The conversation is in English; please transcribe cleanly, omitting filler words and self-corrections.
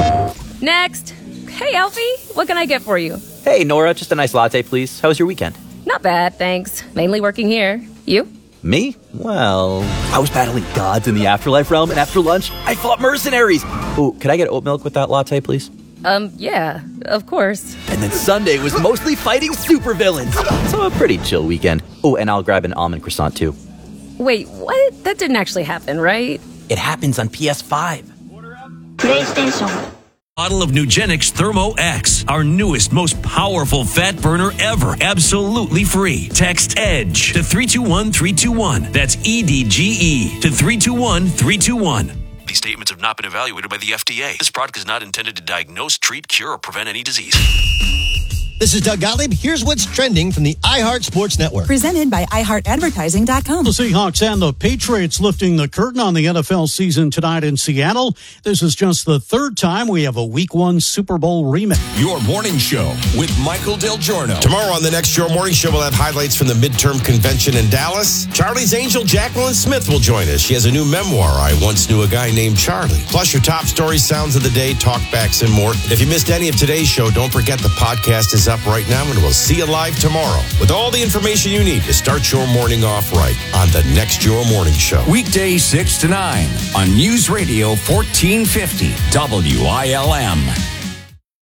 Next. Hey, Alfie, what can I get for you? Hey, Nora, just a nice latte, please. How was your weekend? Not bad, thanks. Mainly working here. You? Me? Well, I was battling gods in the afterlife realm, and after lunch, I fought mercenaries. Ooh, could I get oat milk with that latte, please? Yeah, of course. And then Sunday was mostly fighting supervillains. So a pretty chill weekend. Oh, and I'll grab an almond croissant, too. Wait, what? That didn't actually happen, right? It happens on PS5. PlayStation. Bottle of Nugenix Thermo X, our newest, most powerful fat burner ever. Absolutely free. Text EDGE to 321321. That's EDGE to 321321. These statements have not been evaluated by the FDA. This product is not intended to diagnose, treat, cure, or prevent any disease. This is Doug Gottlieb. Here's what's trending from the iHeart Sports Network. Presented by iHeartAdvertising.com. The Seahawks and the Patriots lifting the curtain on the NFL season tonight in Seattle. This is just the third time we have a Week 1 Super Bowl rematch. Your morning show with Michael Del Giorno. Tomorrow on the next Your Morning Show, we'll have highlights from the midterm convention in Dallas. Charlie's angel, Jacqueline Smith, will join us. She has a new memoir, I Once Knew a Guy Named Charlie. Plus your top stories, sounds of the day, talkbacks, and more. If you missed any of today's show, don't forget the podcast is up right now, and we'll see you live tomorrow with all the information you need to start your morning off right on the next Your Morning Show. Weekdays 6 to 9 on News Radio 1450 WILM.